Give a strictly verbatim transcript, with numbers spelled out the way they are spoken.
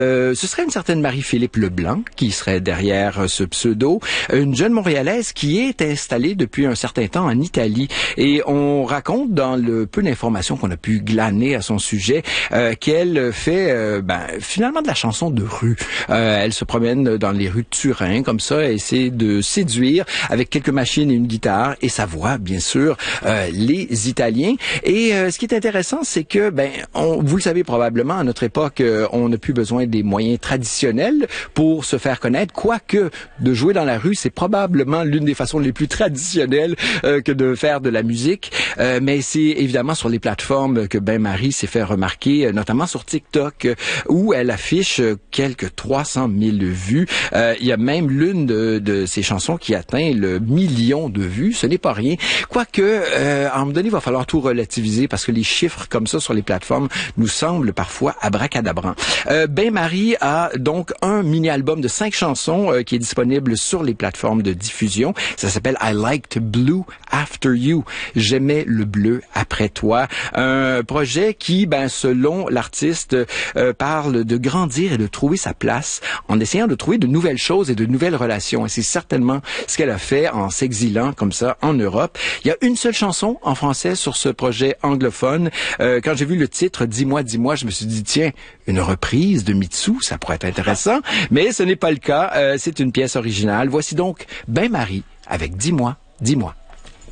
Euh, ce serait une certaine Marie-Philippe Leblanc qui serait derrière ce pseudo, une jeune Montréalaise qui est installée depuis un certain temps en Italie. Et on raconte dans le peu d'informations qu'on a pu glaner à son sujet euh, qu'elle fait euh, ben, finalement de la chanson de rue. Euh, elle se promène dans les rues de Turin comme ça, et essaie de séduire avec quelques machines et une guitare et sa voix, bien sûr, euh, les Italiens. Et euh, ce qui est intéressant, c'est que, ben, on, vous le savez probablement, à notre époque, euh, on n'a plus besoin des moyens traditionnels pour se faire connaître, quoique de jouer dans la rue, c'est probablement l'une des façons les plus traditionnelles euh, que de faire de la musique. Euh, mais c'est évidemment sur les plateformes que Ben Marie s'est fait remarquer, euh, notamment sur TikTok, euh, où elle affiche euh, quelques trois cent mille vues. Euh, il y a même l'une de, de ses chansons qui atteint le million de vues. Ce n'est pas rien. Quoique, euh, à un moment donné, il va falloir tout relativiser parce que les chiffres comme ça sur les plateformes nous semblent parfois abracadabrants. Euh, Ben Marie a donc un mini-album de cinq chansons euh, qui est disponible sur les plateformes de diffusion. Ça s'appelle I Liked Blue After You. J'aimais le bleu après toi. Un projet qui, ben, selon l'artiste, euh, parle de grandir et de trouver sa place en essayant de trouver de nouvelles choses et de nouvelles relations. Et c'est certainement ce qu'elle a fait en s'exilant comme ça en Europe. Il y a une seule chanson en français sur ce projet anglophone. Euh, quand j'ai vu le titre « Dis-moi, dis-moi », je me suis dit, tiens, une reprise de Mitsou, ça pourrait être intéressant. Mais ce n'est pas le cas. Euh, c'est une pièce originale. Voici donc Ben Marie avec « Dis-moi, dis-moi ».